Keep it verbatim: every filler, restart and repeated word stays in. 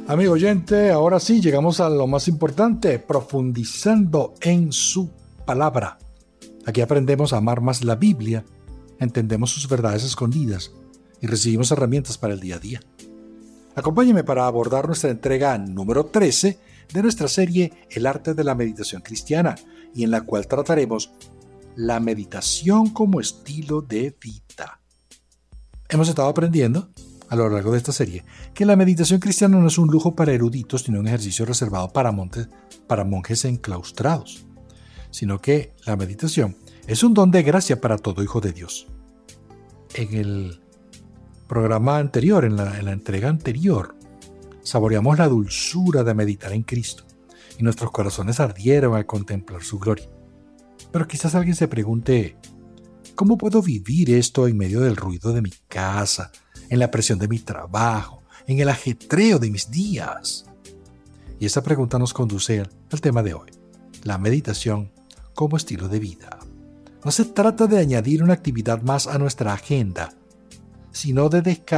Amigo oyente, ahora sí llegamos a lo más importante, profundizando en su palabra. Aquí aprendemos a amar más la Biblia, entendemos sus verdades escondidas y recibimos herramientas para el día a día. Acompáñeme para abordar nuestra entrega número trece de nuestra serie El arte de la meditación cristiana, y en la cual trataremos la meditación como estilo de vida. Hemos estado aprendiendo a lo largo de esta serie que la meditación cristiana no es un lujo para eruditos, sino un ejercicio reservado para, montes, para monjes enclaustrados, sino que la meditación es un don de gracia para todo hijo de Dios. En el programa anterior, en la, en la entrega anterior, saboreamos la dulzura de meditar en Cristo y nuestros corazones ardieron al contemplar su gloria. Pero quizás alguien se pregunte, ¿cómo puedo vivir esto en medio del ruido de mi casa, en la presión de mi trabajo, en el ajetreo de mis días? Y esa pregunta nos conduce al, al tema de hoy, la meditación como estilo de vida. No se trata de añadir una actividad más a nuestra agenda, sino de descargar